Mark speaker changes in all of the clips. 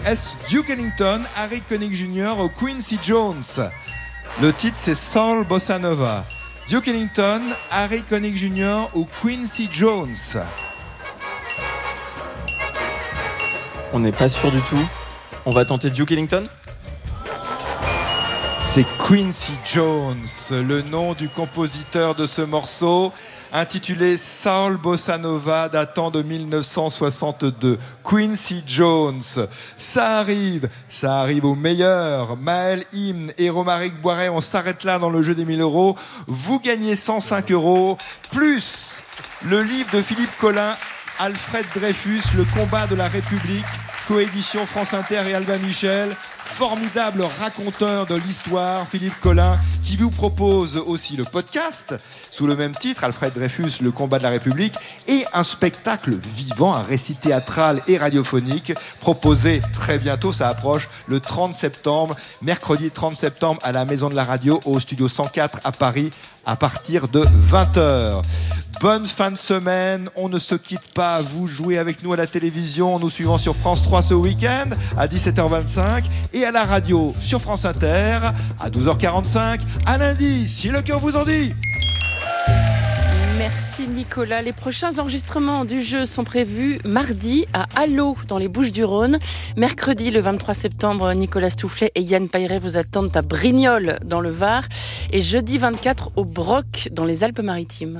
Speaker 1: Est-ce Duke Ellington, Harry Connick Jr. ou Quincy Jones? Le titre, c'est Soul Bossa Nova. Duke Ellington, Harry Connick Jr. ou Quincy Jones?
Speaker 2: On n'est pas sûr du tout. On va tenter Duke Ellington.
Speaker 1: C'est Quincy Jones, le nom du compositeur de ce morceau, intitulé Soul Bossa Nova, datant de 1962. Quincy Jones, ça arrive au meilleur. Maël Hymne et Romaric Boiret, on s'arrête là dans le jeu des 1000 €. Vous gagnez 105 €, plus le livre de Philippe Collin, Alfred Dreyfus, Le combat de la République, coédition France Inter et Albin Michel. Formidable raconteur de l'histoire, Philippe Collin, qui vous propose aussi le podcast sous le même titre, Alfred Dreyfus, Le combat de la République, et un spectacle vivant, un récit théâtral et radiophonique proposé très bientôt, ça approche, le 30 septembre, mercredi 30 septembre à la Maison de la Radio au studio 104 à Paris à partir de 20h. Bonne fin de semaine, on ne se quitte pas, vous jouez avec nous à la télévision, nous suivons sur France 3 ce week-end à 17h25 et à la radio sur France Inter à 12h45, à lundi, si le cœur vous en dit.
Speaker 3: Merci Nicolas. Les prochains enregistrements du jeu sont prévus mardi à Allo dans les Bouches-du-Rhône. Mercredi le 23 septembre, Nicolas Stoufflet et Yann Pailleret vous attendent à Brignoles dans le Var et jeudi 24 au Broc dans les Alpes-Maritimes.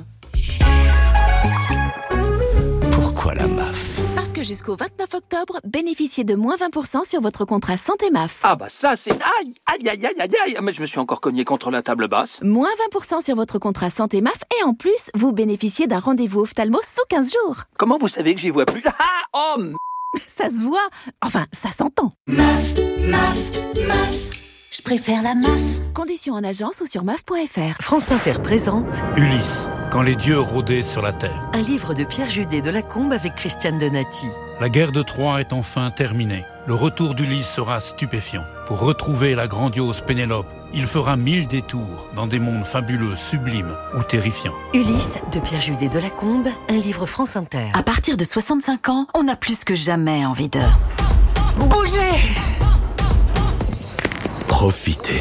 Speaker 4: Pourquoi la MAF ?
Speaker 5: Parce que jusqu'au 29 octobre, bénéficiez de moins 20% sur votre contrat santé MAF.
Speaker 6: Ah bah ça c'est... Aïe. Mais je me suis encore cogné contre la table basse.
Speaker 5: Moins 20% sur votre contrat santé MAF et en plus, vous bénéficiez d'un rendez-vous ophtalmo sous 15 jours.
Speaker 6: Comment vous savez que j'y vois plus?
Speaker 5: Ça se voit. Enfin, ça s'entend.
Speaker 7: MAF. Je préfère la MAF.
Speaker 5: Conditions en agence ou sur MAF.fr.
Speaker 4: France Inter présente
Speaker 8: Ulysse, quand les dieux rôdaient sur la terre.
Speaker 4: un livre de Pierre Judet de Lacombe avec Christiane Donati.
Speaker 8: La guerre de Troie est enfin terminée. Le retour d'Ulysse sera stupéfiant. Pour retrouver la grandiose Pénélope, il fera 1000 détours dans des mondes fabuleux, sublimes ou terrifiants.
Speaker 4: Ulysse de Pierre Judet de Lacombe, un livre France Inter.
Speaker 9: À partir de 65 ans, on a plus que jamais envie de bouger.
Speaker 10: Profitez.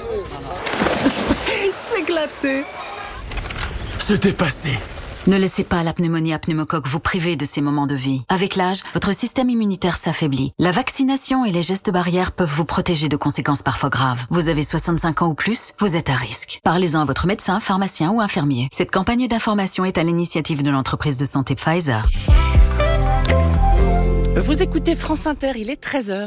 Speaker 4: S'éclater.
Speaker 10: Se dépasser.
Speaker 9: Ne laissez pas la pneumonie à pneumocoque vous priver de ces moments de vie. Avec l'âge, votre système immunitaire s'affaiblit. La vaccination et les gestes barrières peuvent vous protéger de conséquences parfois graves. Vous avez 65 ans ou plus, vous êtes à risque. Parlez-en à votre médecin, pharmacien ou infirmier. Cette campagne d'information est à l'initiative de l'entreprise de santé Pfizer.
Speaker 3: Vous écoutez France Inter, il est 13h.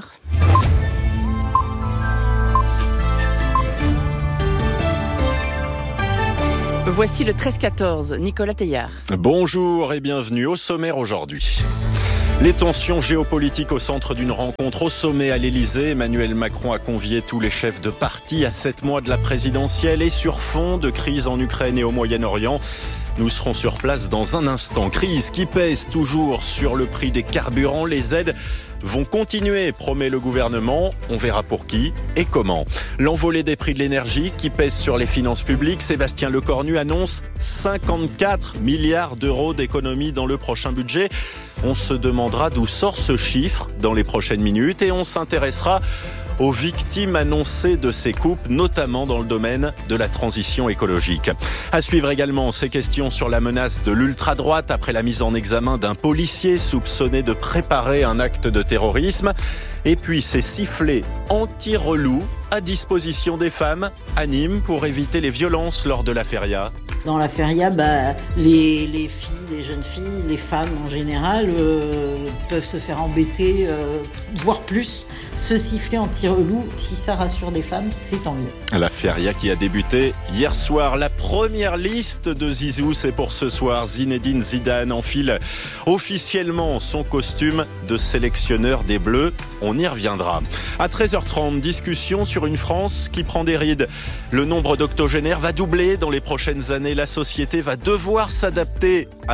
Speaker 3: Voici le 13-14, Nicolas Teillard.
Speaker 11: Bonjour et bienvenue au sommaire aujourd'hui. Les tensions géopolitiques au centre d'une rencontre au sommet à l'Elysée. Emmanuel Macron a convié tous les chefs de parti à 7 mois de la présidentielle et sur fond de crise en Ukraine et au Moyen-Orient. Nous serons sur place dans un instant. Crise qui pèse toujours sur le prix des carburants. Les aides vont continuer, promet le gouvernement. On verra pour qui et comment. L'envolée des prix de l'énergie qui pèse sur les finances publiques. Sébastien Lecornu annonce 54 milliards d'euros d'économies dans le prochain budget. On se demandera d'où sort ce chiffre dans les prochaines minutes et on s'intéressera aux victimes annoncées de ces coupes, notamment dans le domaine de la transition écologique. À suivre également ces questions sur la menace de l'ultra-droite après la mise en examen d'un policier soupçonné de préparer un acte de terrorisme. Et puis ces sifflets anti-relous à disposition des femmes à Nîmes pour éviter les violences lors de la feria.
Speaker 12: Dans la feria, les filles, les jeunes filles, les femmes en général peuvent se faire embêter, voire plus. Ce sifflet anti-relou, si ça rassure des femmes, c'est tant mieux.
Speaker 11: La feria qui a débuté hier soir. La première liste de Zizou, c'est pour ce soir. Zinedine Zidane enfile officiellement son costume de sélectionneur des Bleus. On y reviendra. À 13h30, discussion sur une France qui prend des rides. Le nombre d'octogénaires va doubler dans les prochaines années. La société va devoir s'adapter à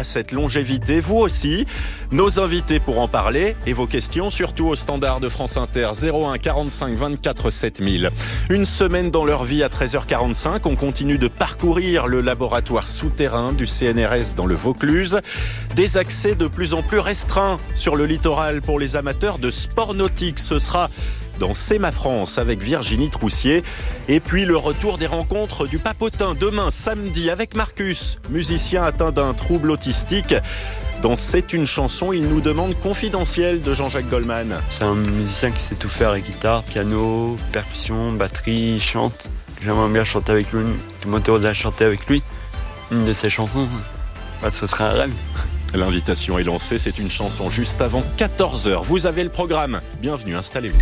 Speaker 11: à cette longévité, vous aussi. Nos invités pour en parler et vos questions, surtout au standard de France Inter 01 45 24 7000. Une semaine dans leur vie à 13h45, on continue de parcourir le laboratoire souterrain du CNRS dans le Vaucluse. Des accès de plus en plus restreints sur le littoral pour les amateurs de sport nautique. Ce sera dans C'est ma France avec Virginie Troussier. Et puis le retour des rencontres du Papotin demain samedi avec Marcus, musicien atteint d'un trouble autistique. Dans C'est une chanson, il nous demande confidentiel de Jean-Jacques Goldman.
Speaker 7: C'est un musicien qui sait tout faire, guitare, piano, percussion, batterie, il chante. J'aimerais bien chanter avec lui, m'autoriser à chanter avec lui. Une de ses chansons, ce serait un rêve.
Speaker 11: L'invitation est lancée, c'est une chanson juste avant 14h. Vous avez le programme, bienvenue, installez-vous.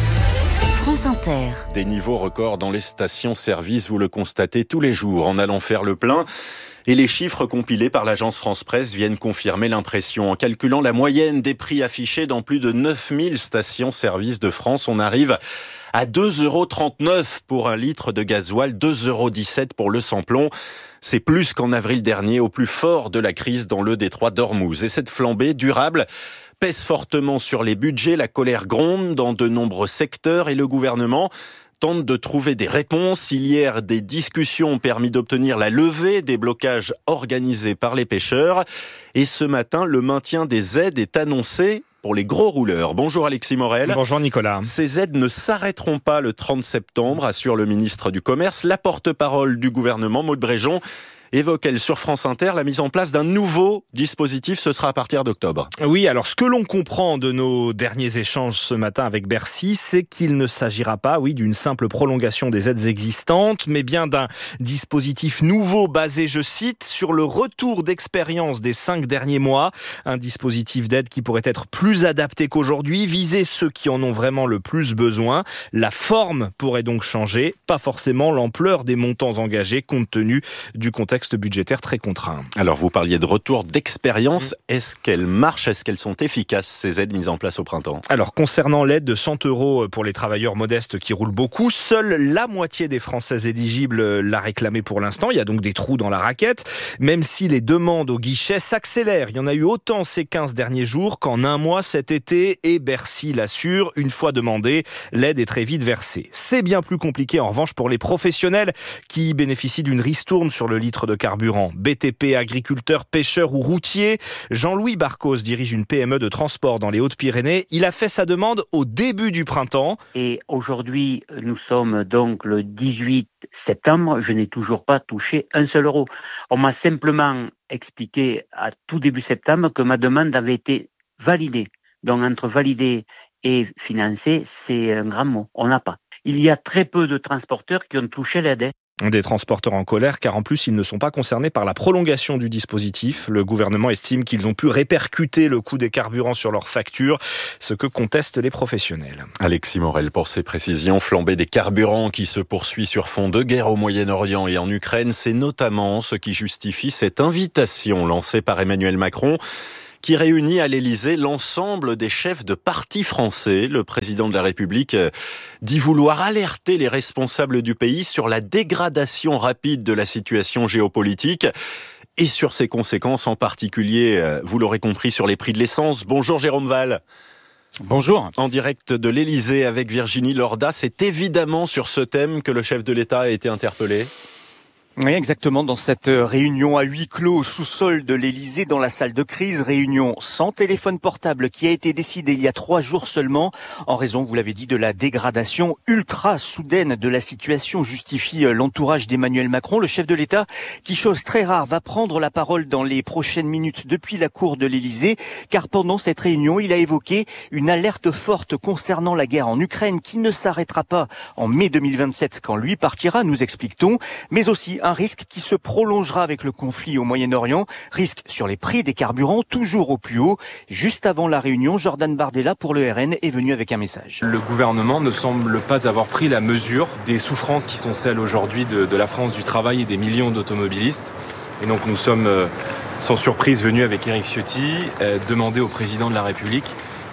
Speaker 4: France Inter.
Speaker 11: Des niveaux records dans les stations-service, vous le constatez tous les jours en allant faire le plein. Et les chiffres compilés par l'agence France Presse viennent confirmer l'impression. En calculant la moyenne des prix affichés dans plus de 9000 stations-service de France, on arrive à 2,39 € pour un litre de gasoil, 2,17 € pour le sans-plomb. C'est plus qu'en avril dernier, au plus fort de la crise dans le détroit d'Ormuz. Et cette flambée durable pèse fortement sur les budgets. La colère gronde dans de nombreux secteurs et le gouvernement tente de trouver des réponses. Hier, des discussions ont permis d'obtenir la levée des blocages organisés par les pêcheurs. Et ce matin, le maintien des aides est annoncé pour les gros rouleurs. Bonjour Alexis Morel.
Speaker 13: Bonjour Nicolas.
Speaker 11: Ces aides ne s'arrêteront pas le 30 septembre, assure le ministre du Commerce. La porte-parole du gouvernement, Maud Bréjon, évoque, elle, sur France Inter, la mise en place d'un nouveau dispositif. Ce sera à partir d'octobre.
Speaker 13: Oui, alors ce que l'on comprend de nos derniers échanges ce matin avec Bercy, c'est qu'il ne s'agira pas, d'une simple prolongation des aides existantes, mais bien d'un dispositif nouveau basé, je cite, sur le retour d'expérience des 5 derniers mois. Un dispositif d'aide qui pourrait être plus adapté qu'aujourd'hui, viser ceux qui en ont vraiment le plus besoin. La forme pourrait donc changer, pas forcément l'ampleur des montants engagés, compte tenu du contexte budgétaire très contraint.
Speaker 11: Alors vous parliez de retour d'expérience. Est-ce qu'elles marchent? Est-ce qu'elles sont efficaces, ces aides mises en place au printemps?
Speaker 13: Alors concernant l'aide de 100 € pour les travailleurs modestes qui roulent beaucoup, seule la moitié des Français éligibles l'a réclamé pour l'instant. Il y a donc des trous dans la raquette, même si les demandes au guichet s'accélèrent. Il y en a eu autant ces 15 derniers jours qu'en un mois cet été, et Bercy l'assure, une fois demandée, l'aide est très vite versée. C'est bien plus compliqué en revanche pour les professionnels qui bénéficient d'une ristourne sur le litre de carburant. BTP, agriculteurs, pêcheurs ou routiers. Jean-Louis Barcos dirige une PME de transport dans les Hautes-Pyrénées. Il a fait sa demande au début du printemps.
Speaker 14: Et aujourd'hui, nous sommes donc le 18 septembre. Je n'ai toujours pas touché un seul euro. On m'a simplement expliqué à tout début septembre que ma demande avait été validée. Donc entre validée et financée, c'est un grand mot. On n'a pas. Il y a très peu de transporteurs qui ont touché l'aide.
Speaker 13: Des transporteurs en colère, car en plus, ils ne sont pas concernés par la prolongation du dispositif. Le gouvernement estime qu'ils ont pu répercuter le coût des carburants sur leurs factures, ce que contestent les professionnels.
Speaker 11: Alexis Morel pour ses précisions. Flambée des carburants qui se poursuit sur fond de guerre au Moyen-Orient et en Ukraine, c'est notamment ce qui justifie cette invitation lancée par Emmanuel Macron, qui réunit à l'Élysée l'ensemble des chefs de partis français. Le président de la République dit vouloir alerter les responsables du pays sur la dégradation rapide de la situation géopolitique et sur ses conséquences, en particulier, vous l'aurez compris, sur les prix de l'essence. Bonjour Jérôme Val.
Speaker 15: Bonjour.
Speaker 11: En direct de l'Élysée avec Virginie Lorda, c'est évidemment sur ce thème que le chef de l'État a été interpellé.
Speaker 15: Oui, exactement. Dans cette réunion à huis clos au sous-sol de l'Élysée, dans la salle de crise, réunion sans téléphone portable qui a été décidée il y a 3 jours seulement, en raison, vous l'avez dit, de la dégradation ultra soudaine de la situation, justifie l'entourage d'Emmanuel Macron. Le chef de l'État, qui chose très rare, va prendre la parole dans les prochaines minutes depuis la cour de l'Élysée, car pendant cette réunion, il a évoqué une alerte forte concernant la guerre en Ukraine qui ne s'arrêtera pas en mai 2027 quand lui partira, nous explique-t-on, mais aussi un risque qui se prolongera avec le conflit au Moyen-Orient, risque sur les prix des carburants toujours au plus haut. Juste avant la réunion, Jordan Bardella pour le RN est venu avec un message.
Speaker 16: Le gouvernement ne semble pas avoir pris la mesure des souffrances qui sont celles aujourd'hui de la France du travail et des millions d'automobilistes. Et donc nous sommes sans surprise venus avec Éric Ciotti demander au président de la République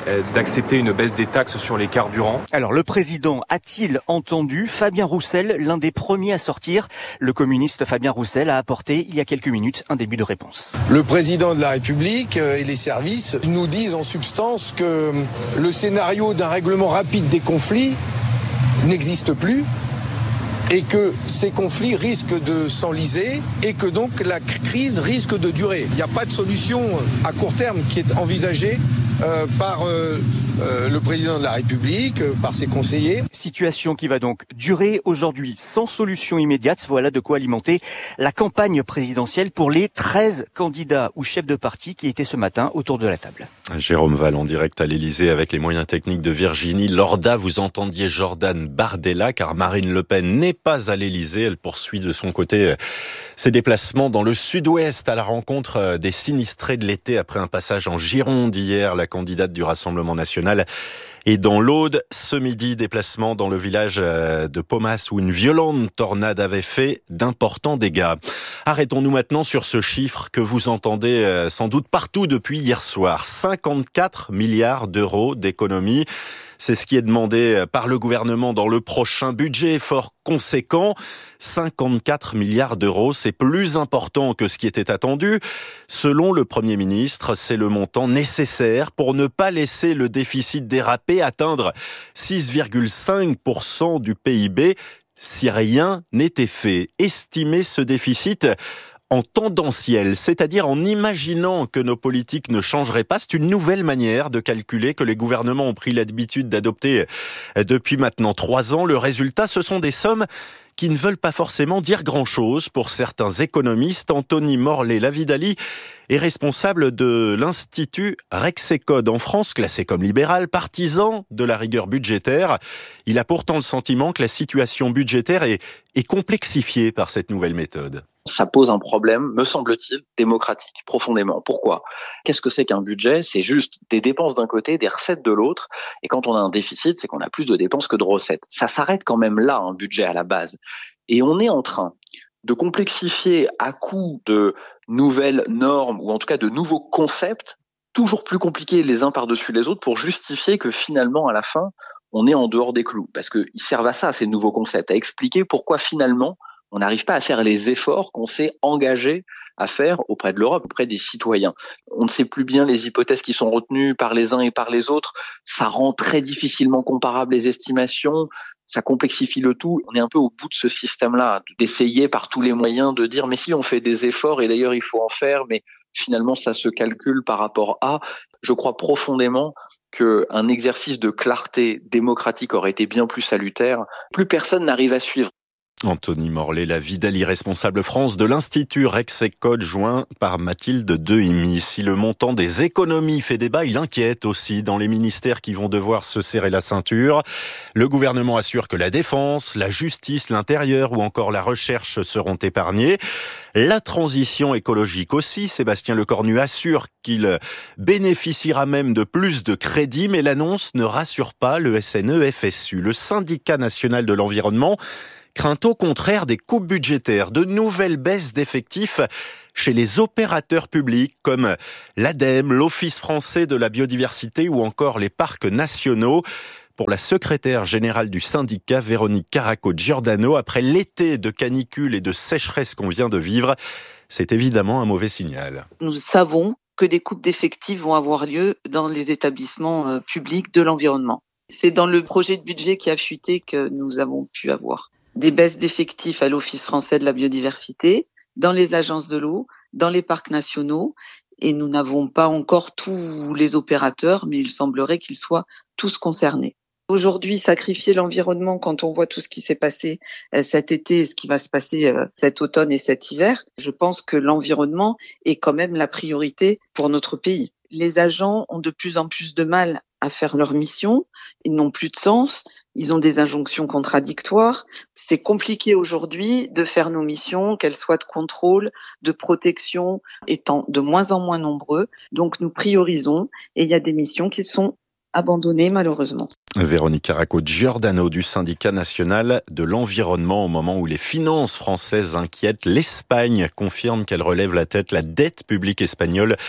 Speaker 16: d'accepter une baisse des taxes sur les carburants.
Speaker 15: Alors le président a-t-il entendu Fabien Roussel, l'un des premiers à sortir? Le communiste Fabien Roussel a apporté il y a quelques minutes un début de réponse.
Speaker 17: Le président de la République et les services nous disent en substance que le scénario d'un règlement rapide des conflits n'existe plus et que ces conflits risquent de s'enliser et que donc la crise risque de durer. Il n'y a pas de solution à court terme qui est envisagée par le président de la République, par ses conseillers.
Speaker 15: Situation qui va donc durer aujourd'hui sans solution immédiate. Voilà de quoi alimenter la campagne présidentielle pour les 13 candidats ou chefs de parti qui étaient ce matin autour de la table.
Speaker 11: Jérôme Val en direct à l'Élysée avec les moyens techniques de Virginie Lorda. Vous entendiez Jordan Bardella car Marine Le Pen n'est pas à l'Élysée. Elle poursuit de son côté ses déplacements dans le sud-ouest à la rencontre des sinistrés de l'été après un passage en Gironde hier. La candidate du Rassemblement national est dans l'Aude. Ce midi, déplacement dans le village de Pomas où une violente tornade avait fait d'importants dégâts. Arrêtons-nous maintenant sur ce chiffre que vous entendez sans doute partout depuis hier soir. 54 milliards d'euros d'économies. C'est ce qui est demandé par le gouvernement dans le prochain budget, effort conséquent. 54 milliards d'euros, c'est plus important que ce qui était attendu. Selon le Premier ministre, c'est le montant nécessaire pour ne pas laisser le déficit déraper, atteindre 6,5% du PIB si rien n'était fait. Estimer ce déficit en tendanciel, c'est-à-dire en imaginant que nos politiques ne changeraient pas. C'est une nouvelle manière de calculer que les gouvernements ont pris l'habitude d'adopter depuis maintenant 3 ans. Le résultat, ce sont des sommes qui ne veulent pas forcément dire grand-chose pour certains économistes. Anthony Morlet-Lavidali est responsable de l'Institut Rexecode en France, classé comme libéral, partisan de la rigueur budgétaire. Il a pourtant le sentiment que la situation budgétaire est complexifiée par cette nouvelle méthode.
Speaker 18: Ça pose un problème, me semble-t-il, démocratique, profondément. Pourquoi ? Qu'est-ce que c'est qu'un budget ? C'est juste des dépenses d'un côté, des recettes de l'autre. Et quand on a un déficit, c'est qu'on a plus de dépenses que de recettes. Ça s'arrête quand même là, un budget à la base. Et on est en train de complexifier à coup de nouvelles normes, ou en tout cas de nouveaux concepts, toujours plus compliqués les uns par-dessus les autres, pour justifier que finalement, à la fin, on est en dehors des clous. Parce qu'ils servent à ça, ces nouveaux concepts, à expliquer pourquoi finalement, on n'arrive pas à faire les efforts qu'on s'est engagé à faire auprès de l'Europe, auprès des citoyens. On ne sait plus bien les hypothèses qui sont retenues par les uns et par les autres. Ça rend très difficilement comparables les estimations. Ça complexifie le tout. On est un peu au bout de ce système-là, d'essayer par tous les moyens de dire mais si on fait des efforts, et d'ailleurs il faut en faire, mais finalement ça se calcule par rapport à. Je crois profondément qu'un exercice de clarté démocratique aurait été bien plus salutaire. Plus personne n'arrive à suivre.
Speaker 11: Anthony Morlet-Lavidali, responsable France de l'Institut Rexecode, joint par Mathilde Dehimi. Si le montant des économies fait débat, il inquiète aussi dans les ministères qui vont devoir se serrer la ceinture. Le gouvernement assure que la défense, la justice, l'intérieur ou encore la recherche seront épargnés. La transition écologique aussi. Sébastien Lecornu assure qu'il bénéficiera même de plus de crédits, mais l'annonce ne rassure pas le SNE-FSU. Le syndicat national de l'environnement craint au contraire des coupes budgétaires, de nouvelles baisses d'effectifs chez les opérateurs publics comme l'ADEME, l'Office français de la biodiversité ou encore les parcs nationaux. Pour la secrétaire générale du syndicat, Véronique Caraco-Giordano, après l'été de canicule et de sécheresse qu'on vient de vivre, c'est évidemment un mauvais signal.
Speaker 19: Nous savons que des coupes d'effectifs vont avoir lieu dans les établissements publics de l'environnement. C'est dans le projet de budget qui a fuité que nous avons pu avoir des baisses d'effectifs à l'Office français de la biodiversité, dans les agences de l'eau, dans les parcs nationaux, et nous n'avons pas encore tous les opérateurs, mais il semblerait qu'ils soient tous concernés. Aujourd'hui, sacrifier l'environnement quand on voit tout ce qui s'est passé cet été et ce qui va se passer cet automne et cet hiver, je pense que l'environnement est quand même la priorité pour notre pays. Les agents ont de plus en plus de mal à faire leur mission, ils n'ont plus de sens, ils ont des injonctions contradictoires. C'est compliqué aujourd'hui de faire nos missions, qu'elles soient de contrôle, de protection, étant de moins en moins nombreux. Donc nous priorisons et il y a des missions qui sont abandonnées malheureusement.
Speaker 11: Véronique Caraco-Giordano du syndicat national de l'environnement. Au moment où les finances françaises inquiètent, l'Espagne confirme qu'elle relève la tête. La dette publique espagnole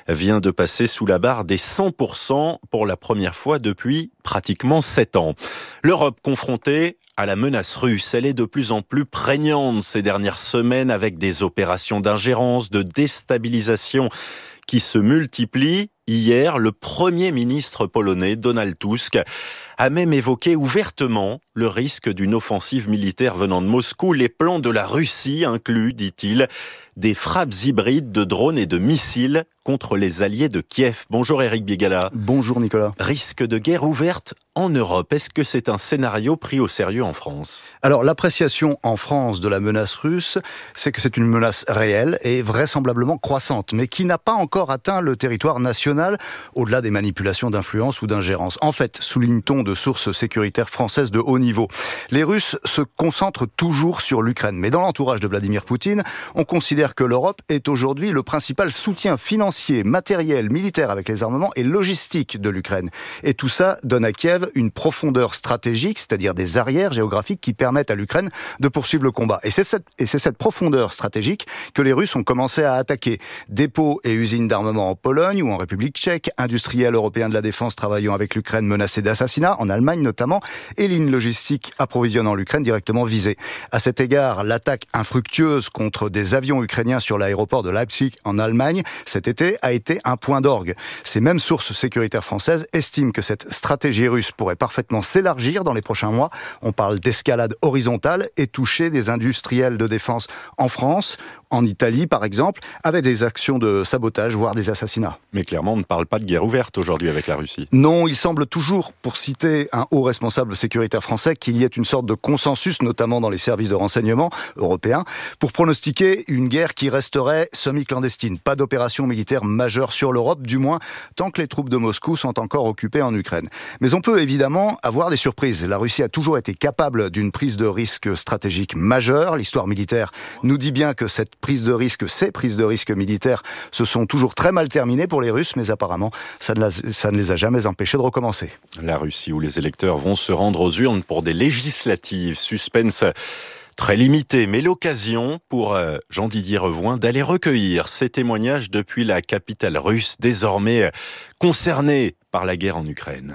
Speaker 11: vient de passer sous la barre des 100% pour la première fois depuis pratiquement 7 ans. L'Europe confrontée à la menace russe, elle est de plus en plus prégnante ces dernières semaines avec des opérations d'ingérence, de déstabilisation qui se multiplient. Hier, le Premier ministre polonais, Donald Tusk, a même évoqué ouvertement le risque d'une offensive militaire venant de Moscou. Les plans de la Russie incluent, dit-il, des frappes hybrides de drones et de missiles contre les alliés de Kiev. Bonjour Éric Bigala.
Speaker 20: Bonjour Nicolas.
Speaker 11: Risque de guerre ouverte en Europe. Est-ce que c'est un scénario pris au sérieux en France ?
Speaker 20: Alors l'appréciation en France de la menace russe, c'est que c'est une menace réelle et vraisemblablement croissante, mais qui n'a pas encore atteint le territoire national au-delà des manipulations d'influence ou d'ingérence. En fait, souligne-t-on de sources sécuritaires françaises de haut niveau, les Russes se concentrent toujours sur l'Ukraine. Mais dans l'entourage de Vladimir Poutine, on considère que l'Europe est aujourd'hui le principal soutien financier, matériel, militaire avec les armements et logistique de l'Ukraine. Et tout ça donne à Kiev une profondeur stratégique, c'est-à-dire des arrières géographiques qui permettent à l'Ukraine de poursuivre le combat. Et c'est cette profondeur stratégique que les Russes ont commencé à attaquer. Dépôts et usines d'armement en Pologne ou en République tchèque, industriels européens de la défense travaillant avec l'Ukraine menacés d'assassinat, en Allemagne notamment, et lignes logistiques approvisionnant l'Ukraine directement visées. À cet égard, l'attaque infructueuse contre des avions ukrainiens sur l'aéroport de Leipzig en Allemagne cet été a été un point d'orgue. Ces mêmes sources sécuritaires françaises estiment que cette stratégie russe pourrait parfaitement s'élargir dans les prochains mois. On parle d'escalade horizontale et toucher des industriels de défense en France, en Italie par exemple, avec des actions de sabotage, voire des assassinats.
Speaker 11: Mais clairement, on ne parle pas de guerre ouverte aujourd'hui avec la Russie.
Speaker 20: Non, il semble toujours, pour citer un haut responsable sécuritaire français, qu'il y ait une sorte de consensus, notamment dans les services de renseignement européens, pour pronostiquer une guerre qui resterait semi-clandestine. Pas d'opération militaire majeure sur l'Europe, du moins tant que les troupes de Moscou sont encore occupées en Ukraine. Mais on peut évidemment avoir des surprises. La Russie a toujours été capable d'une prise de risque stratégique majeure. L'histoire militaire nous dit bien que ces prises de risque militaires se sont toujours très mal terminées pour les Russes, mais apparemment, ça ne les a jamais empêchés de recommencer.
Speaker 11: La Russie, où les électeurs vont se rendre aux urnes pour des législatives. Suspense très limité, mais l'occasion pour Jean-Didier Revoin d'aller recueillir ces témoignages depuis la capitale russe, désormais concernée par la guerre en Ukraine.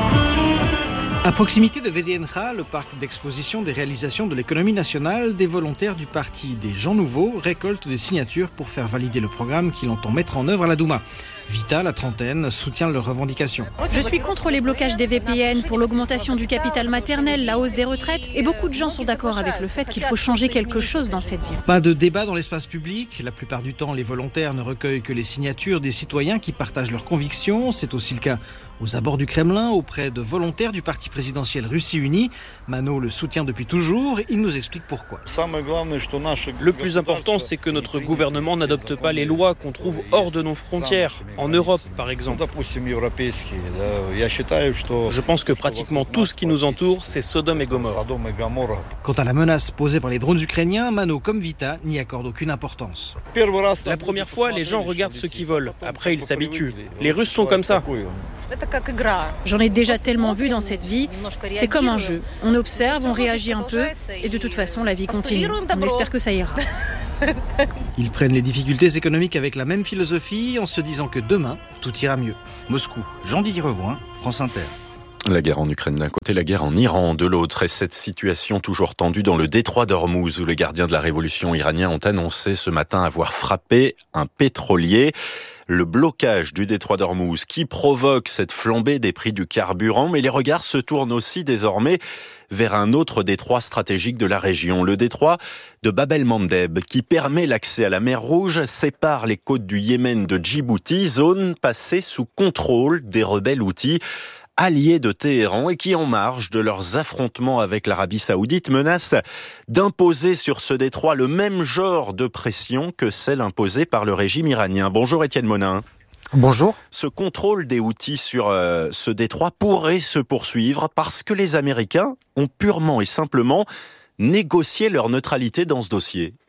Speaker 21: À proximité de VDNH, le parc d'exposition des réalisations de l'économie nationale, des volontaires du parti des Gens Nouveaux récoltent des signatures pour faire valider le programme qu'il entend mettre en œuvre à la Douma. Vita, la trentaine, soutient leurs revendications.
Speaker 22: Je suis contre les blocages des VPN pour l'augmentation du capital maternel, la hausse des retraites, et beaucoup de gens sont d'accord avec le fait qu'il faut changer quelque chose dans cette vie.
Speaker 21: Pas de débat dans l'espace public. La plupart du temps, les volontaires ne recueillent que les signatures des citoyens qui partagent leurs convictions. C'est aussi le cas aux abords du Kremlin, auprès de volontaires du parti présidentiel Russie Unie. Mano le soutient depuis toujours. Il nous explique pourquoi.
Speaker 23: Le plus important, c'est que notre gouvernement n'adopte pas les lois qu'on trouve hors de nos frontières, en Europe par exemple. Je pense que pratiquement tout ce qui nous entoure, c'est Sodome et Gomorrhe.
Speaker 21: Quant à la menace posée par les drones ukrainiens, Mano comme Vita n'y accorde aucune importance.
Speaker 23: La première fois, les gens regardent ce qu'ils volent. Après, ils s'habituent. Les Russes sont comme ça.
Speaker 22: J'en ai déjà tellement vu dans cette vie. C'est comme un jeu. On observe, on réagit un peu, et de toute façon, la vie continue. On espère que ça ira.
Speaker 21: Ils prennent les difficultés économiques avec la même philosophie, en se disant que demain, tout ira mieux. Moscou, Jean-Didier Revoin, France Inter.
Speaker 11: La guerre en Ukraine d'un côté, la guerre en Iran de l'autre. Et cette situation toujours tendue dans le détroit d'Ormuz, où les gardiens de la révolution iranienne ont annoncé ce matin avoir frappé un pétrolier. Le blocage du détroit d'Ormuz qui provoque cette flambée des prix du carburant, mais les regards se tournent aussi désormais vers un autre détroit stratégique de la région, le détroit de Bab el-Mandeb, qui permet l'accès à la mer Rouge, sépare les côtes du Yémen de Djibouti, zone passée sous contrôle des rebelles houthis, alliés de Téhéran et qui, en marge de leurs affrontements avec l'Arabie Saoudite, menacent d'imposer sur ce détroit le même genre de pression que celle imposée par le régime iranien. Bonjour Étienne Monin.
Speaker 24: Bonjour.
Speaker 11: Ce contrôle des Houthis sur ce détroit pourrait se poursuivre parce que les Américains ont purement et simplement négocié leur neutralité dans ce dossier.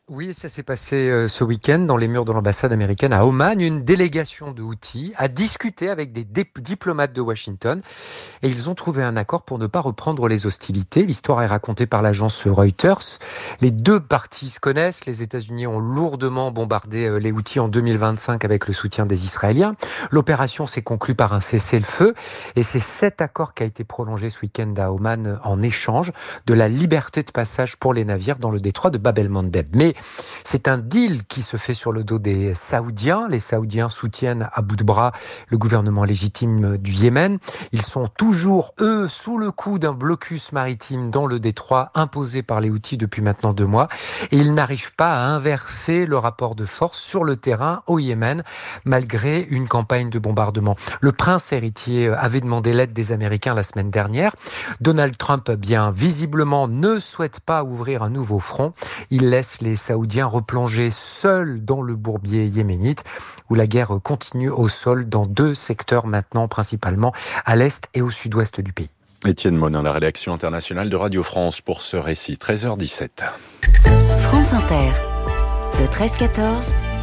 Speaker 1: Oui, ça s'est passé ce week-end dans les murs de l'ambassade américaine à Oman. Une délégation de Houthis a discuté avec des diplomates de Washington et ils ont trouvé un accord pour ne pas reprendre les hostilités. L'histoire est racontée par l'agence Reuters. Les deux parties se connaissent. Les États-Unis ont lourdement bombardé les Houthis en 2025 avec le soutien des Israéliens. L'opération s'est conclue par un cessez-le-feu et c'est cet accord qui a été prolongé ce week-end à Oman en échange de la liberté de passage pour les navires dans le détroit de Bab el-Mandeb. Mais c'est un deal qui se fait sur le dos des Saoudiens. Les Saoudiens soutiennent à bout de bras le gouvernement légitime du Yémen. Ils sont toujours, eux, sous le coup d'un blocus maritime dans le détroit imposé par les Houthis depuis maintenant 2 mois. Et ils n'arrivent pas à inverser le rapport de force sur le terrain au Yémen, malgré une campagne de bombardement. Le prince héritier avait demandé l'aide des Américains la semaine dernière. Donald Trump, bien visiblement, ne souhaite pas ouvrir un nouveau front. Il laisse les Saoudiens replonger seuls dans le bourbier yéménite, où la guerre continue au sol dans 2 secteurs maintenant, principalement à l'est et au sud-ouest du pays.
Speaker 11: Étienne Monin, la rédaction internationale de Radio France pour ce récit. 13h17.
Speaker 4: France Inter, le 13-14,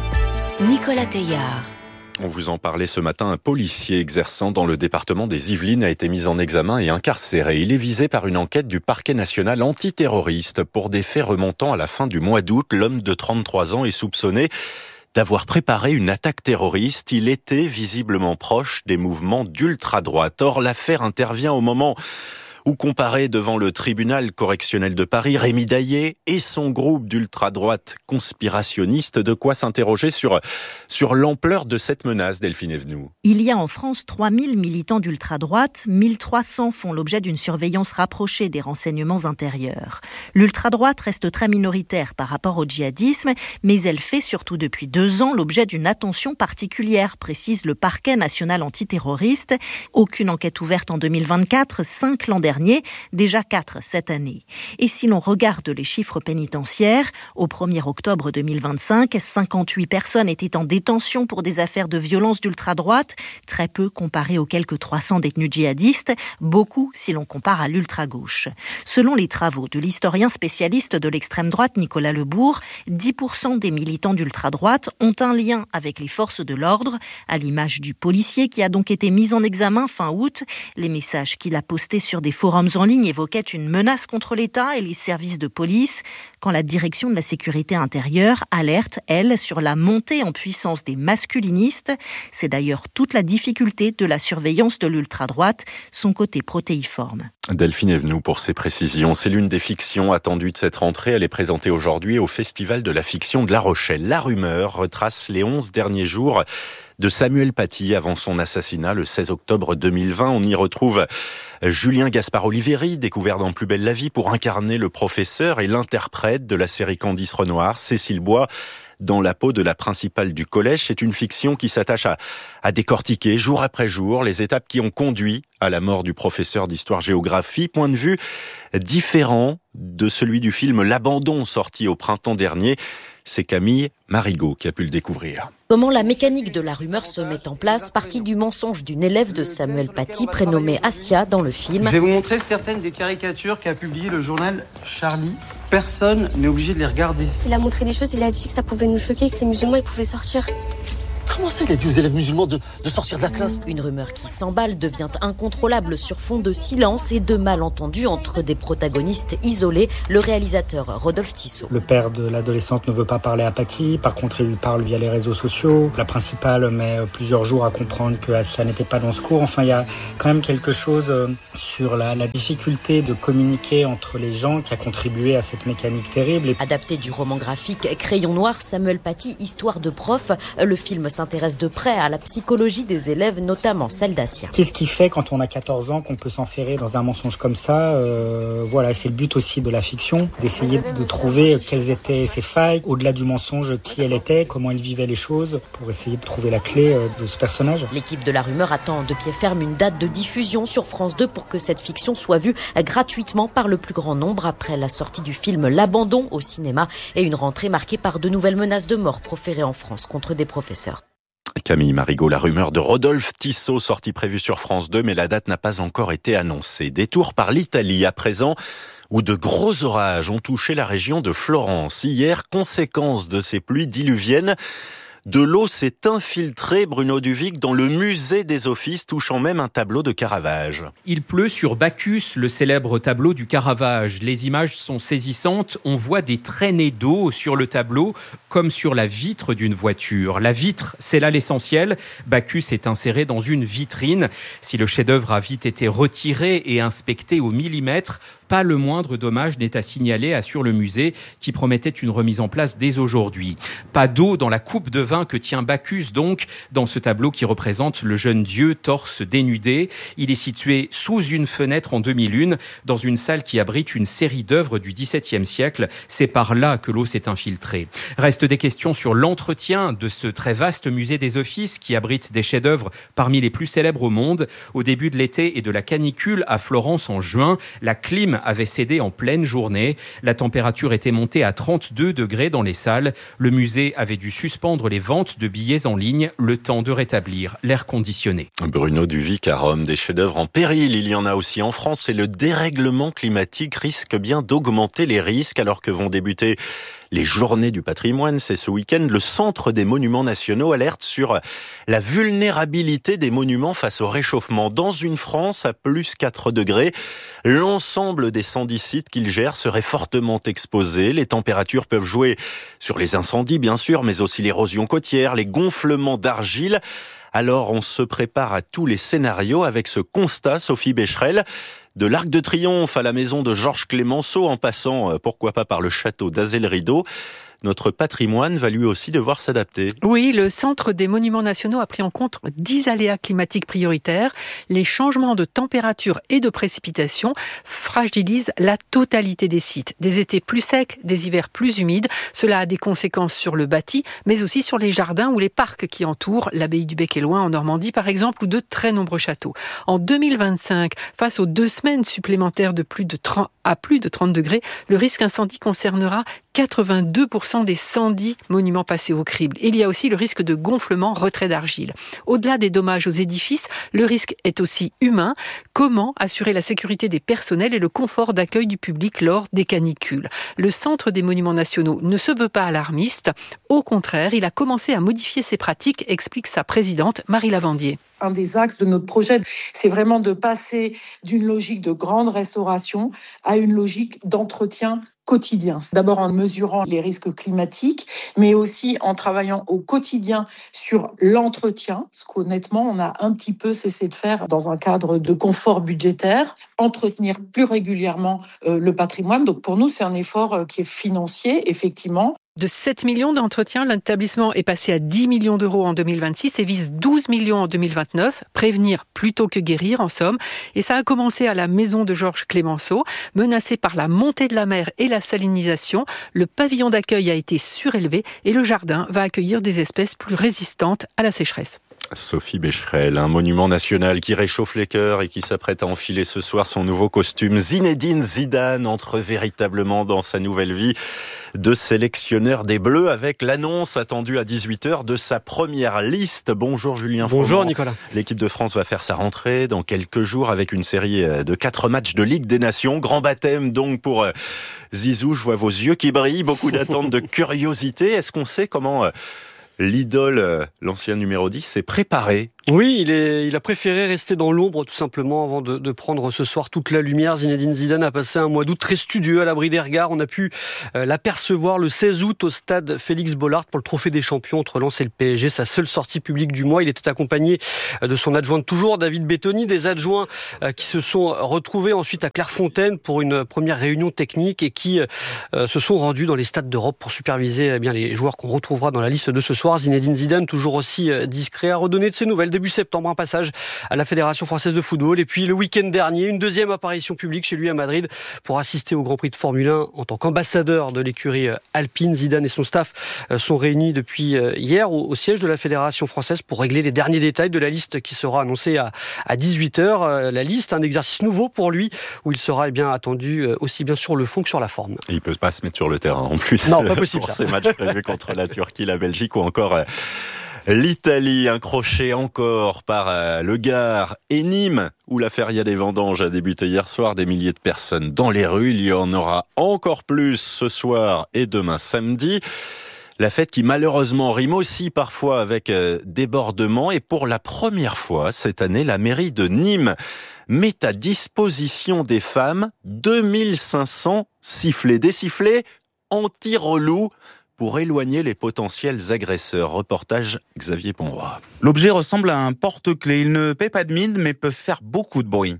Speaker 4: Nicolas Teillard.
Speaker 11: On vous en parlait ce matin, un policier exerçant dans le département des Yvelines a été mis en examen et incarcéré. Il est visé par une enquête du parquet national antiterroriste pour des faits remontant à la fin du mois d'août. L'homme de 33 ans est soupçonné d'avoir préparé une attaque terroriste. Il était visiblement proche des mouvements d'ultra-droite. Or, l'affaire intervient au moment où comparaît devant le tribunal correctionnel de Paris Rémi Daillé et son groupe d'ultra-droite conspirationniste. De quoi s'interroger sur l'ampleur de cette menace, Delphine Evenou.
Speaker 2: Il y a en France 3000 militants d'ultra-droite, 1300 font l'objet d'une surveillance rapprochée des renseignements intérieurs. L'ultra-droite reste très minoritaire par rapport au djihadisme, mais elle fait surtout depuis 2 ans l'objet d'une attention particulière, précise le parquet national antiterroriste. Aucune enquête ouverte en 2024, 5 l'an dernier, déjà 4 cette année. Et si l'on regarde les chiffres pénitentiaires, au 1er octobre 2025, 58 personnes étaient en détention pour des affaires de violence d'ultra-droite, très peu comparé aux quelques 300 détenus djihadistes, beaucoup si l'on compare à l'ultra-gauche. Selon les travaux de l'historien spécialiste de l'extrême droite Nicolas Lebourg, 10% des militants d'ultra-droite ont un lien avec les forces de l'ordre, à l'image du policier qui a donc été mis en examen fin août. Les messages qu'il a postés sur des forums en ligne évoquaient une menace contre l'État et les services de police, quand la direction de la sécurité intérieure alerte, elle, sur la montée en puissance des masculinistes. C'est d'ailleurs toute la difficulté de la surveillance de l'ultra-droite, son côté protéiforme.
Speaker 11: Delphine Evenou pour ses précisions. C'est l'une des fictions attendues de cette rentrée. Elle est présentée aujourd'hui au Festival de la fiction de La Rochelle. La Rumeur retrace les 11 derniers jours de Samuel Paty avant son assassinat le 16 octobre 2020. On y retrouve Julien Gaspard-Olivieri, découvert dans Plus belle la vie pour incarner le professeur et l'interprète de la série Candice Renoir, Cécile Bois, dans la peau de la principale du collège. C'est une fiction qui s'attache à décortiquer jour après jour les étapes qui ont conduit à la mort du professeur d'histoire-géographie. Point de vue différent de celui du film L'Abandon, sorti au printemps dernier. C'est Camille Marigot qui a pu le découvrir.
Speaker 6: Comment la mécanique de la rumeur se met en place, partie du mensonge d'une élève de Samuel Paty, prénommée Assia dans le film.
Speaker 24: Je vais vous montrer certaines des caricatures qu'a publié le journal Charlie. Personne n'est obligé de les regarder.
Speaker 25: Il a montré des choses, il a dit que ça pouvait nous choquer, que les musulmans ils pouvaient sortir.
Speaker 26: Comment ça, il a dit aux élèves musulmans de sortir de la classe ?
Speaker 6: Une rumeur qui s'emballe devient incontrôlable sur fond de silence et de malentendus entre des protagonistes isolés, le réalisateur Rodolphe Tissot.
Speaker 27: Le père de l'adolescente ne veut pas parler à Paty, par contre il lui parle via les réseaux sociaux. La principale met plusieurs jours à comprendre que Assia n'était pas dans ce cours. Enfin, il y a quand même quelque chose sur la difficulté de communiquer entre les gens qui a contribué à cette mécanique terrible.
Speaker 6: Adapté du roman graphique Crayon Noir, Samuel Paty, Histoire de prof, le film s'intéresse de près à la psychologie des élèves, notamment celle d'Assia.
Speaker 27: Qu'est-ce qui fait quand on a 14 ans qu'on peut s'enferrer dans un mensonge comme ça ? Voilà, c'est le but aussi de la fiction, d'essayer de trouver quelles étaient ses failles, au-delà du mensonge, qui elle était, comment elle vivait les choses, pour essayer de trouver la clé de ce personnage.
Speaker 6: L'équipe de La Rumeur attend de pied ferme une date de diffusion sur France 2 pour que cette fiction soit vue gratuitement par le plus grand nombre après la sortie du film L'Abandon au cinéma et une rentrée marquée par de nouvelles menaces de mort proférées en France contre des professeurs.
Speaker 11: Camille Marigot, la rumeur de Rodolphe Tissot, sortie prévue sur France 2, mais la date n'a pas encore été annoncée. Détour par l'Italie à présent, où de gros orages ont touché la région de Florence. Hier, conséquence de ces pluies diluviennes, de l'eau s'est infiltrée, Bruno Duvic, dans le musée des Offices, touchant même un tableau de Caravage.
Speaker 3: Il pleut sur Bacchus, le célèbre tableau du Caravage. Les images sont saisissantes. On voit des traînées d'eau sur le tableau, comme sur la vitre d'une voiture. La vitre, c'est là l'essentiel. Bacchus est inséré dans une vitrine. Si le chef-d'œuvre a vite été retiré et inspecté au millimètre, pas le moindre dommage n'est à signaler, assure le musée, qui promettait une remise en place dès aujourd'hui. Pas d'eau dans la coupe de vin que tient Bacchus, donc, dans ce tableau qui représente le jeune dieu torse dénudé. Il est situé sous une fenêtre en demi-lune, dans une salle qui abrite une série d'œuvres du XVIIe siècle. C'est par là que l'eau s'est infiltrée. Restent des questions sur l'entretien de ce très vaste musée des Offices qui abrite des chefs-d'œuvre parmi les plus célèbres au monde. Au début de l'été et de la canicule à Florence en juin, la clim avait cédé en pleine journée. La température était montée à 32 degrés dans les salles. Le musée avait dû suspendre les ventes de billets en ligne, le temps de rétablir l'air conditionné.
Speaker 11: Bruno Duvic à Rome, des chefs-d'œuvre en péril. Il y en a aussi en France et le dérèglement climatique risque bien d'augmenter les risques alors que vont débuter les journées du patrimoine. C'est ce week-end. Le Centre des monuments nationaux alerte sur la vulnérabilité des monuments face au réchauffement. Dans une France à plus 4 degrés, l'ensemble des 110 sites qu'il gère seraient fortement exposés. Les températures peuvent jouer sur les incendies, bien sûr, mais aussi l'érosion côtière, les gonflements d'argile. Alors, on se prépare à tous les scénarios avec ce constat, Sophie Becherel. De l'Arc de Triomphe à la maison de Georges Clémenceau, en passant, pourquoi pas, par le château d'Azel-Rideau, notre patrimoine va lui aussi devoir s'adapter.
Speaker 5: Oui, le Centre des monuments nationaux a pris en compte 10 aléas climatiques prioritaires. Les changements de température et de précipitation fragilisent la totalité des sites. Des étés plus secs, des hivers plus humides. Cela a des conséquences sur le bâti, mais aussi sur les jardins ou les parcs qui entourent l'abbaye du Bec-et-Loing en Normandie, par exemple, ou de très nombreux châteaux. En 2025, face aux 2 semaines supplémentaires de plus de 30 degrés, le risque incendie concernera 82% des 110 monuments passés au crible. Il y a aussi le risque de gonflement, retrait d'argile. Au-delà des dommages aux édifices, le risque est aussi humain. Comment assurer la sécurité des personnels et le confort d'accueil du public lors des canicules ? Le Centre des monuments nationaux ne se veut pas alarmiste. Au contraire, il a commencé à modifier ses pratiques, explique sa présidente Marie Lavandier.
Speaker 7: Un des axes de notre projet, c'est vraiment de passer d'une logique de grande restauration à une logique d'entretien quotidien. D'abord en mesurant les risques climatiques, mais aussi en travaillant au quotidien sur l'entretien, ce qu'honnêtement, on a un petit peu cessé de faire dans un cadre de confort budgétaire, entretenir plus régulièrement le patrimoine. Donc pour nous, c'est un effort qui est financier, effectivement.
Speaker 5: De 7 millions d'entretiens, l'établissement est passé à 10 millions d'euros en 2026 et vise 12 millions en 2029. Prévenir plutôt que guérir, en somme. Et ça a commencé à la maison de Georges Clémenceau. Menacé par la montée de la mer et la salinisation, le pavillon d'accueil a été surélevé et le jardin va accueillir des espèces plus résistantes à la sécheresse.
Speaker 11: Sophie Becherel, un monument national qui réchauffe les cœurs et qui s'apprête à enfiler ce soir son nouveau costume. Zinedine Zidane entre véritablement dans sa nouvelle vie de sélectionneur des Bleus avec l'annonce attendue à 18h de sa première liste. Bonjour Julien Froment.
Speaker 8: Bonjour Nicolas.
Speaker 11: L'équipe de France va faire sa rentrée dans quelques jours avec une série de 4 matchs de Ligue des Nations. Grand baptême donc pour Zizou. Je vois vos yeux qui brillent, beaucoup d'attentes, de curiosité. Est-ce qu'on sait comment l'idole, l'ancien numéro 10, s'est préparé?
Speaker 8: Oui, il a préféré rester dans l'ombre tout simplement avant de prendre ce soir toute la lumière. Zinedine Zidane a passé un mois d'août très studieux à l'abri des regards. On a pu l'apercevoir le 16 août au stade Félix Bollaert pour le Trophée des Champions entre Lens et le PSG, sa seule sortie publique du mois. Il était accompagné de son adjoint de toujours, David Bettoni, des adjoints qui se sont retrouvés ensuite à Clairefontaine pour une première réunion technique et qui se sont rendus dans les stades d'Europe pour superviser les joueurs qu'on retrouvera dans la liste de ce soir. Zinedine Zidane, toujours aussi discret, a redonné de ses nouvelles. Début septembre, un passage à la Fédération française de football. Et puis le week-end dernier, une deuxième apparition publique chez lui à Madrid pour assister au Grand Prix de Formule 1 en tant qu'ambassadeur de l'écurie alpine. Zidane et son staff sont réunis depuis hier au siège de la Fédération française pour régler les derniers détails de la liste qui sera annoncée à 18h. La liste, un exercice nouveau pour lui où il sera attendu aussi bien sur le fond que sur la forme.
Speaker 11: Et il ne peut pas se mettre sur le terrain en plus.
Speaker 8: Non, pas possible.
Speaker 11: Pour ces matchs prévus contre la Turquie, la Belgique ou encore L'Italie, un crochet encore par le Gard et Nîmes, où la feria des vendanges a débuté hier soir. Des milliers de personnes dans les rues. Il y en aura encore plus ce soir et demain samedi. La fête qui malheureusement rime aussi parfois avec débordement. Et pour la première fois cette année, la mairie de Nîmes met à disposition des femmes 2500 sifflets. Des sifflets anti-relous pour éloigner les potentiels agresseurs. Reportage Xavier Ponroy.
Speaker 9: L'objet ressemble à un porte-clés. Il ne paie pas de mine, mais peut faire beaucoup de bruit.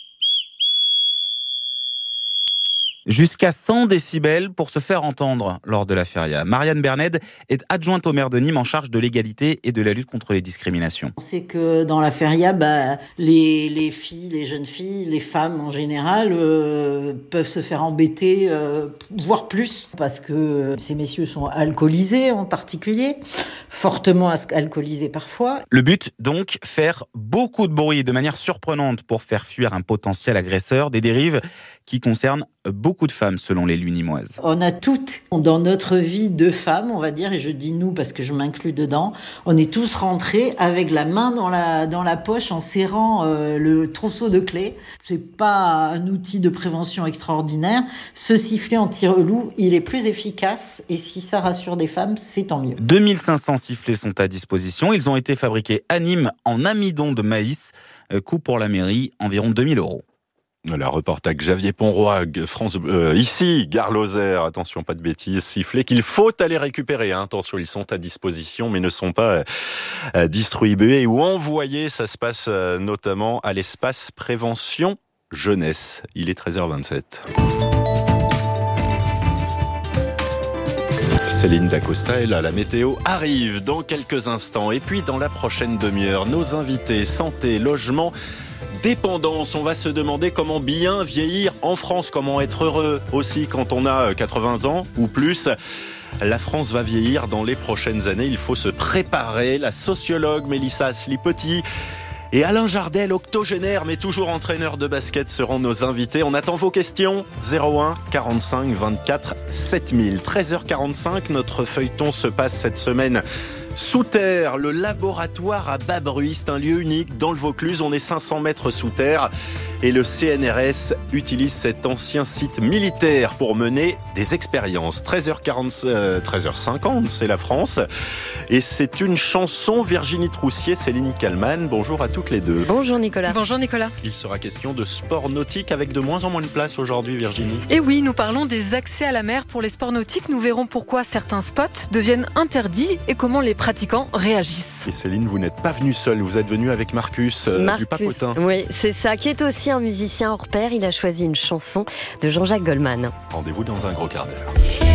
Speaker 9: Jusqu'à 100 décibels pour se faire entendre lors de la feria. Marianne Berned est adjointe au maire de Nîmes en charge de l'égalité et de la lutte contre les discriminations.
Speaker 10: C'est que dans la feria, les filles, les jeunes filles, les femmes en général peuvent se faire embêter, voire plus, parce que ces messieurs sont alcoolisés en particulier, fortement alcoolisés parfois.
Speaker 9: Le but donc, faire beaucoup de bruit de manière surprenante pour faire fuir un potentiel agresseur, des dérives qui concernent beaucoup de femmes selon l'élu nîmoise.
Speaker 10: On a toutes dans notre vie de femmes, on va dire, et je dis nous parce que je m'inclus dedans, on est tous rentrés avec la main dans la poche en serrant le trousseau de clés. C'est pas un outil de prévention extraordinaire. Ce sifflet anti-relou, il est plus efficace et si ça rassure des femmes, c'est tant mieux.
Speaker 9: 2500 sifflets sont à disposition. Ils ont été fabriqués à Nîmes en amidon de maïs. Coût pour la mairie, environ 2000 €.
Speaker 11: Voilà, reportage Xavier Ponroy, France ici, Gare Lozère. Attention, pas de bêtises, sifflets qu'il faut aller récupérer. Attention, ils sont à disposition, mais ne sont pas distribués ou envoyés. Ça se passe notamment à l'espace prévention jeunesse. Il est 13h27. Céline Dacosta est là, la météo arrive dans quelques instants. Et puis dans la prochaine demi-heure, nos invités santé, logement, dépendance. On va se demander comment bien vieillir en France, comment être heureux aussi quand on a 80 ans ou plus. La France va vieillir dans les prochaines années, il faut se préparer. La sociologue Mélissa Asli-Petit et Alain Jardel, octogénaire mais toujours entraîneur de basket, seront nos invités. On attend vos questions. 01 45 24 7000. 13h45, notre feuilleton se passe cette semaine sous terre, le laboratoire à Bas-Bruy. C'est un lieu unique dans le Vaucluse. On est 500 mètres sous terre et le CNRS utilise cet ancien site militaire pour mener des expériences. 13h50, c'est la France. Et c'est une chanson. Virginie Troussier, Céline Kallmann. Bonjour à toutes les deux.
Speaker 12: Bonjour Nicolas. Bonjour Nicolas.
Speaker 11: Il sera question de sport nautique avec de moins en moins de place aujourd'hui, Virginie.
Speaker 12: Et oui, nous parlons des accès à la mer pour les sports nautiques. Nous verrons pourquoi certains spots deviennent interdits et comment les pratiquants réagissent.
Speaker 11: Et Céline, vous n'êtes pas venue seule, vous êtes venue avec Marcus du Papotin.
Speaker 12: Oui, c'est ça, qui est aussi un musicien hors pair. Il a choisi une chanson de Jean-Jacques Goldman.
Speaker 11: Rendez-vous dans un gros quart d'heure.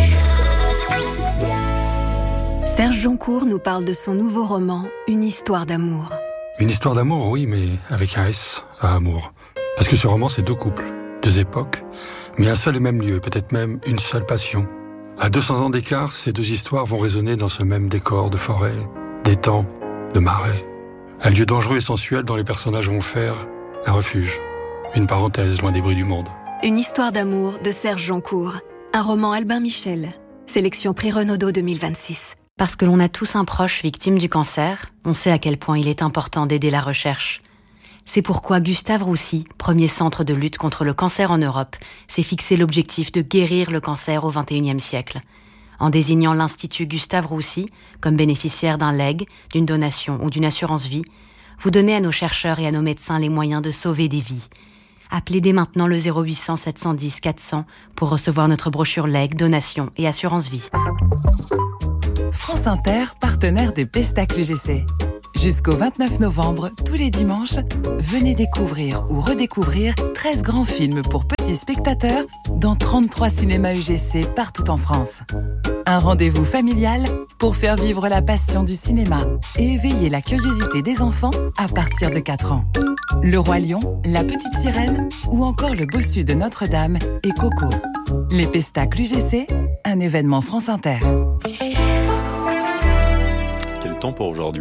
Speaker 13: Serge Joncourt nous parle de son nouveau roman, Une histoire d'amour.
Speaker 14: Une histoire d'amour, oui, mais avec un S à amour. Parce que ce roman, c'est deux couples, deux époques, mais un seul et même lieu, peut-être même une seule passion. À 200 ans d'écart, ces deux histoires vont résonner dans ce même décor de forêt, d'étang, de marais. Un lieu dangereux et sensuel dont les personnages vont faire un refuge, une parenthèse loin des bruits du monde.
Speaker 13: Une histoire d'amour de Serge Joncourt. Un roman Albin Michel. Sélection Prix Renaudot 2026.
Speaker 16: Parce que l'on a tous un proche victime du cancer, on sait à quel point il est important d'aider la recherche. C'est pourquoi Gustave Roussy, premier centre de lutte contre le cancer en Europe, s'est fixé l'objectif de guérir le cancer au XXIe siècle. En désignant l'Institut Gustave Roussy comme bénéficiaire d'un legs, d'une donation ou d'une assurance vie, vous donnez à nos chercheurs et à nos médecins les moyens de sauver des vies. Appelez dès maintenant le 0800 710 400 pour recevoir notre brochure legs, donation et assurance vie.
Speaker 17: France Inter, partenaire des Pestacles UGC. Jusqu'au 29 novembre, tous les dimanches, venez découvrir ou redécouvrir 13 grands films pour petits spectateurs dans 33 cinémas UGC partout en France. Un rendez-vous familial pour faire vivre la passion du cinéma et éveiller la curiosité des enfants à partir de 4 ans. Le Roi Lion, La Petite Sirène ou encore Le Bossu de Notre-Dame et Coco. Les Pestacles UGC, un événement France Inter.
Speaker 11: Quel temps pour aujourd'hui, ce week-end ?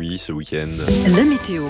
Speaker 13: La météo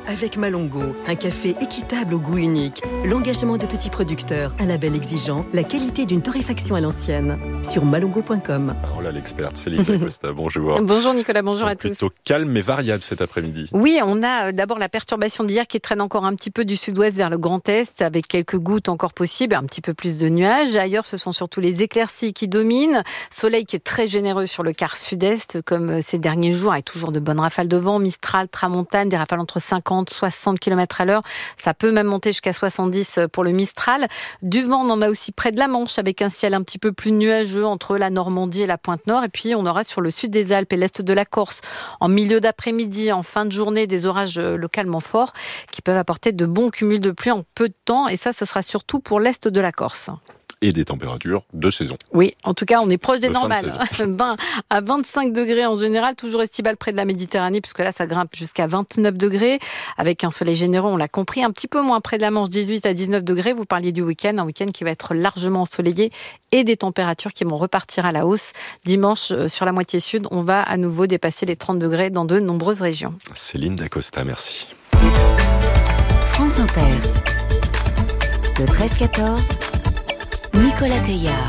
Speaker 15: avec Malongo, un café équitable au goût unique. L'engagement de petits producteurs, un label exigeant, la qualité d'une torréfaction à l'ancienne. Sur malongo.com.
Speaker 11: Alors là, l'experte Céline Dacosta, bonjour.
Speaker 18: Bonjour Nicolas, bonjour à tous.
Speaker 11: Plutôt calme mais variable cet après-midi.
Speaker 18: Oui, on a d'abord la perturbation d'hier qui traîne encore un petit peu du sud-ouest vers le Grand Est, avec quelques gouttes encore possibles, un petit peu plus de nuages. Ailleurs, ce sont surtout les éclaircies qui dominent. Soleil qui est très généreux sur le quart sud-est, comme ces derniers jours, avec toujours de bonnes rafales de vent, Mistral, Tramontane, des rafales entre 50 et 60 km à l'heure. Ça peut même monter jusqu'à 70 pour le Mistral. Du vent, on en a aussi près de la Manche, avec un ciel un petit peu plus nuageux entre la Normandie et la Pointe Nord. Et puis, on aura sur le sud des Alpes et l'est de la Corse, en milieu d'après-midi, en fin de journée, des orages localement forts qui peuvent apporter de bons cumuls de pluie en peu de temps. Et ça, ce sera surtout pour l'est de la Corse.
Speaker 11: Et des températures de saison.
Speaker 18: Oui, en tout cas, on est proche des normales. 20 à 25 degrés en général, toujours estival près de la Méditerranée, puisque là, ça grimpe jusqu'à 29 degrés, avec un soleil généreux, on l'a compris, un petit peu moins près de la Manche, 18 à 19 degrés. Vous parliez du week-end, un week-end qui va être largement ensoleillé et des températures qui vont repartir à la hausse. Dimanche, sur la moitié sud, on va à nouveau dépasser les 30 degrés dans de nombreuses régions.
Speaker 11: Céline Dacosta, merci.
Speaker 4: France Inter. Le 13-14, Nicolas Teillard.